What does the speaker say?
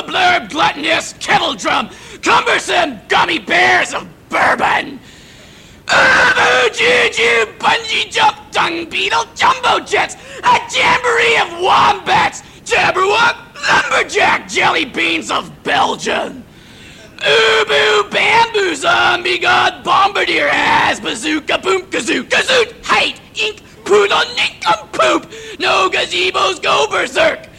blurb gluttonous kettledrum, cumbersome gummy bears of bourbon. Juju, bungee jump, dung beetle, jumbo jets, a jamboree of wombats, jabberwock, lumberjack, jelly beans of Belgium. Ubu, bamboo, zombie god, bombardier, ass, bazooka, boom, kazoo, kazoot, height, ink, poodle, nincompoop, no gazebos, go berserk.